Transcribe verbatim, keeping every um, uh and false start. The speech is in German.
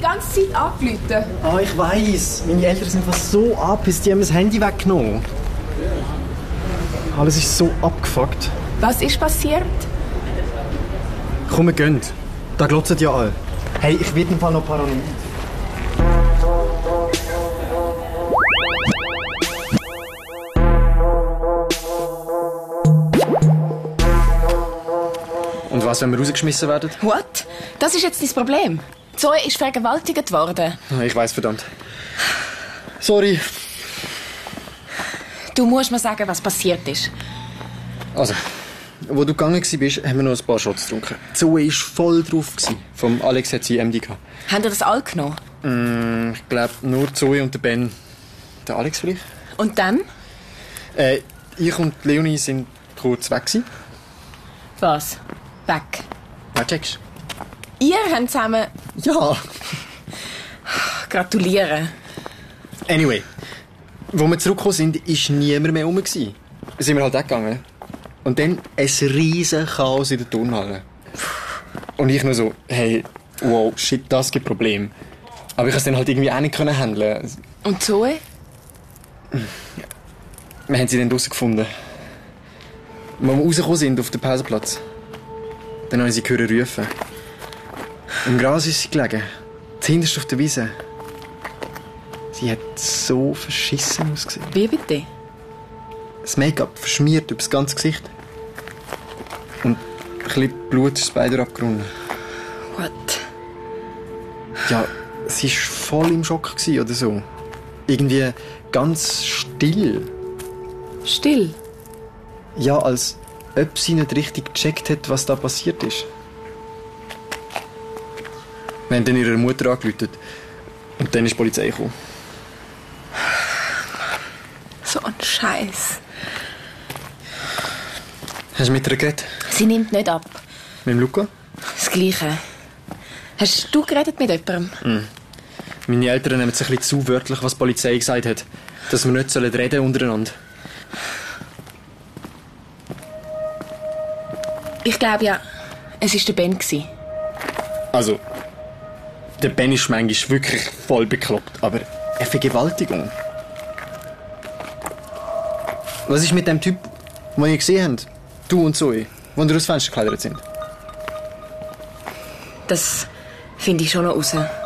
ganze Zeit angerufen. Ah, ich weiss. Meine Eltern sind fast so angepisst, die haben das Handy weggenommen. Alles ist so abgefuckt. Was ist passiert? Komm, wir gehen. Da glotzen ja alle. Hey, ich werde im Fall noch paranoid. Und was, wenn wir rausgeschmissen werden? What? Das ist jetzt dein Problem. Zoe ist vergewaltigt worden. Ich weiss, verdammt. Sorry. Du musst mir sagen, was passiert ist. Also, wo du gegangen bist, haben wir noch ein paar Shots getrunken. Zoe war voll drauf. Vom Alex hat sie M D gehabt. Haben ihr das all genommen? Mm, ich glaube, nur Zoe und der Ben. Der Alex vielleicht? Und dann? Äh, ich und Leonie sind kurz weg gewesen. Was? Weg? Ja, checkst. Ihr habt zusammen... Ja. Gratuliere. Anyway, wo wir zurückgekommen sind, war niemand mehr rum. Dann sind wir halt weggegangen. Und dann ein riesen Chaos in der Turnhalle. Und ich nur so, hey, wow, shit, das gibt Probleme. Aber ich konnte es dann halt irgendwie auch nicht handeln. Und Zoe? Wir haben sie dann draussen gefunden. Als wir rausgekommen sind auf den Pausenplatz, dann haben sie gehört rufen. Im Gras ist sie gelegen. Zuhinterst auf der Wiese. Sie hat so verschissen ausgesehen. Wie bitte? Das Make-up verschmiert über das ganze Gesicht. Und ein bisschen Blut ist beide abgerunnen. What? Ja, sie war voll im Schock oder so. Irgendwie ganz still. Still? Ja, als ob sie nicht richtig gecheckt hat, was da passiert ist. Wir haben dann ihrer Mutter angerufen. Und dann ist die Polizei gekommen. So ein Scheiß. Hast du mit ihr geredet? Sie nimmt nicht ab. Mit dem Luca? Das Gleiche. Hast du geredet mit jemandem? Mm. Meine Eltern nehmen es ein bisschen zu wörtlich, was die Polizei gesagt hat. Dass wir nicht reden untereinander. Ich glaube ja, es war der Ben. Also, der Ben ist manchmal wirklich voll bekloppt, aber eine Vergewaltigung. Was ist mit dem Typ, den ihr gesehen habt? Du und Zoe, als ihr aus dem Fenster geklettert sind? Das finde ich schon noch raus.